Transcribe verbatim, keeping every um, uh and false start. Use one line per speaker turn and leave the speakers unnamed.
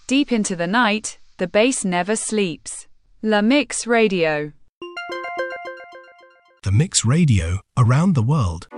Deep into the night, the bass never sleeps. La Mix Radio.
The Mix Radio, around the world.